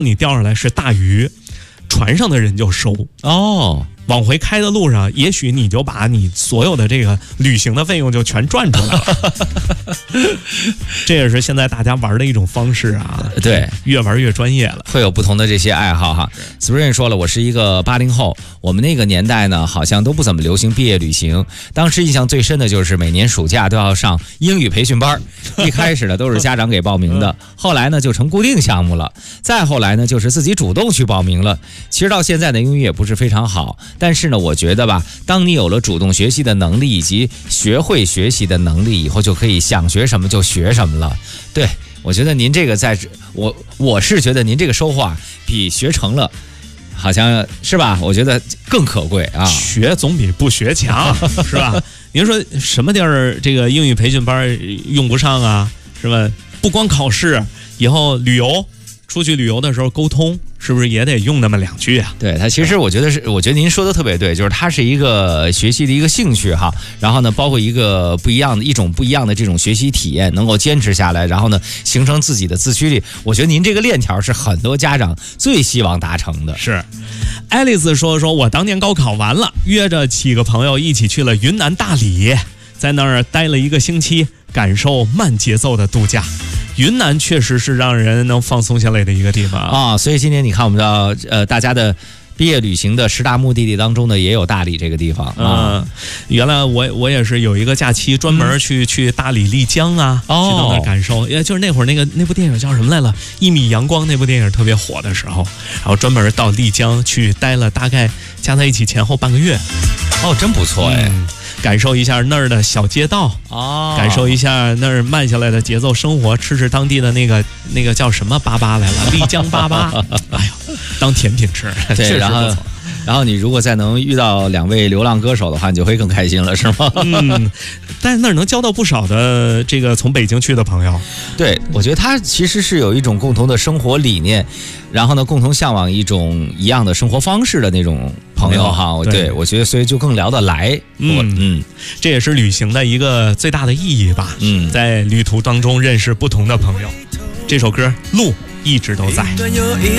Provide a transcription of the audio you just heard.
你钓上来是大鱼，船上的人就收哦。 往回开的路上，也许你就把你所有的这个旅行的费用就全赚出来了。这也是现在大家玩的一种方式啊。 对， 越玩越专业了， 会有不同的这些爱好哈。Spring 说了，我是一个80后，我们那个年代呢，好像都不怎么流行毕业旅行。当时印象最深的就是每年暑假都要上英语培训班，一开始呢都是家长给报名的，后来呢就成固定项目了，再后来呢就是自己主动去报名了。其实到现在的英语也不是非常好。但是呢，我觉得吧，当你有了主动学习的能力以及学会学习的能力以后，就可以想学什么就学什么了。对，我觉得您这个我是觉得您这个收获啊，比学成了，好像是吧？我觉得更可贵啊。 学总比不学强，是吧？您说什么地儿这个英语培训班用不上啊？是吧？不光考试，以后出去旅游的时候沟通，是不是也得用那么2句啊？ 对，他其实我觉得您说的特别对，就是它是一个学习的一个兴趣哈，然后呢，包括一种不一样的这种学习体验，能够坚持下来，然后呢，形成自己的自驱力。我觉得您这个链条是很多家长最希望达成的。 是，爱丽丝说我当年高考完了，约着几个朋友一起去了云南大理，在那儿待了1个星期，感受慢节奏的度假。云南确实是让人能放松下来的一个地方啊，所以今年你看我们的大家的毕业旅行的10大目的地当中呢，也有大理这个地方啊。 原来我也是有一个假期专门去大理丽江啊，去到那儿感受，就是那会儿那部电影叫什么来了，《1米阳光》那部电影特别火的时候，然后专门到丽江去待了大概加在一起前后半个月。 哦，真不错哎。 感受一下那儿的小街道感受一下那儿慢下来的节奏生活，吃当地的那个叫什么粑粑来了，丽江粑粑，哎呦，当甜品吃， 对，然后你如果再能遇到2位流浪歌手的话，你就会更开心了，是吗？ 但是那儿能交到不少的这个从北京去的朋友。 对，我觉得他其实是有一种共同的生活理念，然后呢，共同向往一种一样的生活方式的那种朋友哈。对，我觉得所以就更聊得来。 这也是旅行的一个最大的意义吧。在旅途当中认识不同的朋友。这首歌路一直都在。